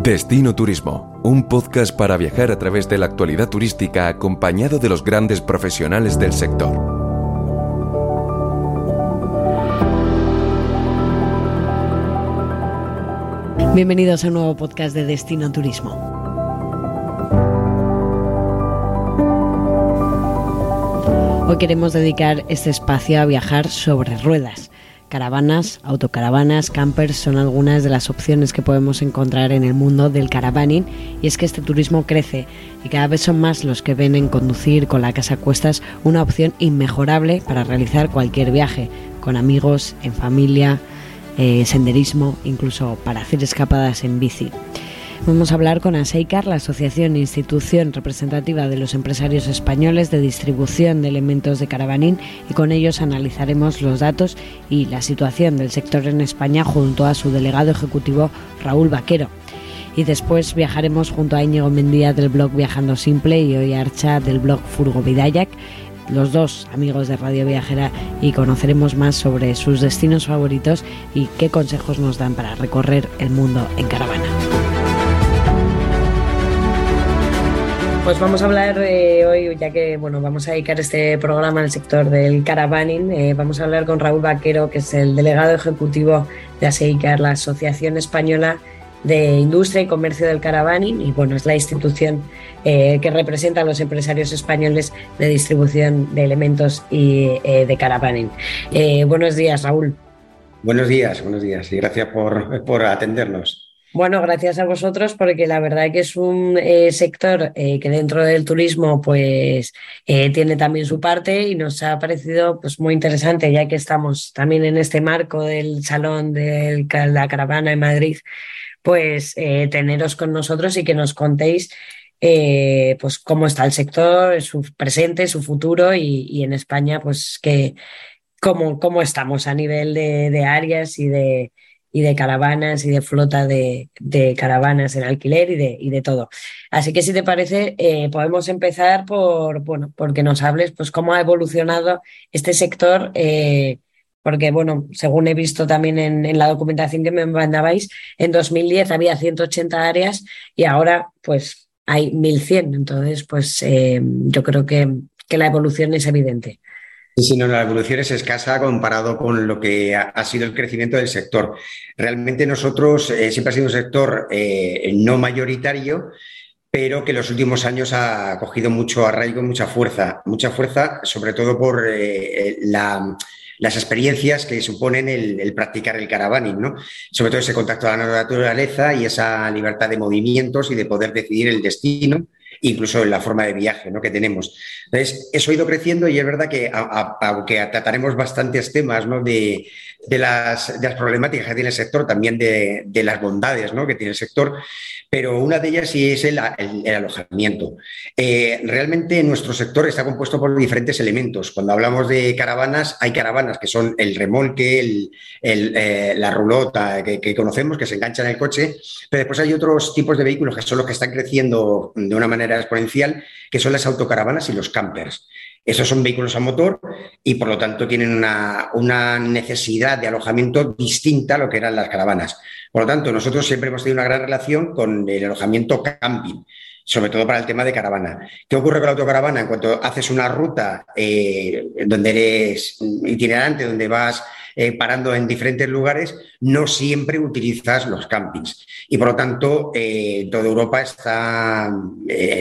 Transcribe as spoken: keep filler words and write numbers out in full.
Destino Turismo, un podcast para viajar a través de la actualidad turística acompañado de los grandes profesionales del sector. Bienvenidos a un nuevo podcast de Destino Turismo. Hoy queremos dedicar este espacio a viajar sobre ruedas. Caravanas, autocaravanas, campers son algunas de las opciones que podemos encontrar en el mundo del caravaning, y es que este turismo crece y cada vez son más los que ven en conducir con la casa a cuestas una opción inmejorable para realizar cualquier viaje, con amigos, en familia, eh, senderismo, incluso para hacer escapadas en bici. Vamos a hablar con Aseicar, la asociación e institución representativa de los empresarios españoles de distribución de elementos de caravaning, y con ellos analizaremos los datos y la situación del sector en España junto a su delegado ejecutivo Raúl Vaquero. Y después viajaremos junto a Íñigo Mendía del blog Viajando Simple y Oy Archa del blog Furgo Bidayak, los dos amigos de Radio Viajera, y conoceremos más sobre sus destinos favoritos y qué consejos nos dan para recorrer el mundo en caravana. Pues vamos a hablar eh, hoy, ya que bueno, vamos a dedicar este programa al sector del caravaning, eh, vamos a hablar con Raúl Vaquero, que es el delegado ejecutivo de Aseicar, la Asociación Española de Industria y Comercio del Caravaning, y bueno, es la institución eh, que representa a los empresarios españoles de distribución de elementos y eh, de caravaning. Eh, buenos días, Raúl. Buenos días, buenos días y gracias por, por atendernos. Bueno, gracias a vosotros, porque la verdad que es un eh, sector eh, que dentro del turismo pues eh, tiene también su parte, y nos ha parecido pues muy interesante, ya que estamos también en este marco del Salón de la Caravana en Madrid, pues eh, teneros con nosotros y que nos contéis eh, pues cómo está el sector, su presente, su futuro, y, y en España pues que cómo, cómo estamos a nivel de, de áreas y de y de caravanas y de flota de, de caravanas en alquiler y de, y de todo. Así que si te parece, eh, podemos empezar por, bueno, porque nos hables pues cómo ha evolucionado este sector, eh, porque bueno, según he visto también en, en la documentación que me mandabais, en dos mil diez había ciento ochenta áreas y ahora pues hay mil cien, entonces pues eh, yo creo que, que la evolución es evidente. Sí, sí, no, la evolución es escasa comparado con lo que ha, ha sido el crecimiento del sector. Realmente nosotros eh, siempre ha sido un sector eh, no mayoritario, pero que en los últimos años ha cogido mucho arraigo, mucha fuerza, mucha fuerza, sobre todo por eh, la, las experiencias que suponen el, el practicar el caravaning, ¿no? Sobre todo ese contacto a la naturaleza y esa libertad de movimientos y de poder decidir el destino, incluso en la forma de viaje, ¿no?, que tenemos. Entonces, eso ha ido creciendo, y es verdad que, a, a, aunque trataremos bastantes temas, ¿no?, de, de, las, de las problemáticas que tiene el sector, también de, de las bondades, ¿no?, que tiene el sector, pero una de ellas sí es el, el, el alojamiento. Eh, realmente nuestro sector está compuesto por diferentes elementos. Cuando hablamos de caravanas, hay caravanas que son el remolque, el, el, eh, la rulota que, que conocemos, que se engancha en el coche, pero después hay otros tipos de vehículos que son los que están creciendo de una manera exponencial, que son las autocaravanas y los campers. Esos son vehículos a motor y, por lo tanto, tienen una, una necesidad de alojamiento distinta a lo que eran las caravanas. Por lo tanto, nosotros siempre hemos tenido una gran relación con el alojamiento camping, sobre todo para el tema de caravana. ¿Qué ocurre con la autocaravana? En cuanto haces una ruta eh, donde eres itinerante, donde vas eh, parando en diferentes lugares, no siempre utilizas los campings. Y, por lo tanto, eh, toda Europa está eh,